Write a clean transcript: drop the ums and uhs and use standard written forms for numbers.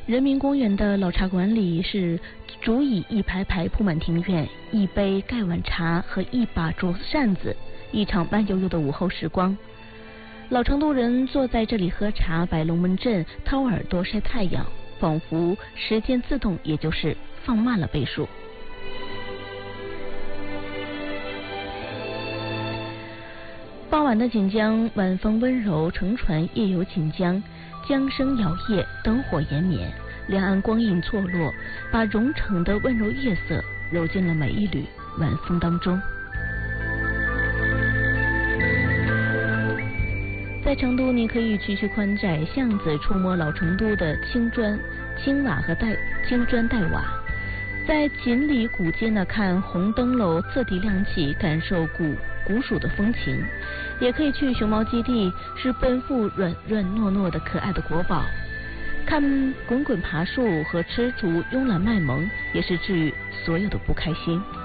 人民公园的老茶馆里是竹椅一排排铺满庭院，一杯盖碗茶和一把竹扇子，一场慢悠悠的午后时光。老成都人坐在这里喝茶、摆龙门阵、掏耳朵、晒太阳，仿佛时间自动也就是放慢了倍数。傍晚的锦江，晚风温柔，乘船夜游锦江，江声摇曳，灯火延绵，两岸光影错落，把蓉城的温柔夜色揉进了每一缕晚风当中。在成都，你可以去宽窄巷子，触摸老成都的青砖、青瓦和青砖黛瓦；在锦里古街呢，看红灯笼色底亮起，感受古蜀的风情；也可以去熊猫基地，是奔赴软软糯糯的可爱的国宝；看滚滚爬树和吃竹慵懒卖萌，也是治愈所有的不开心。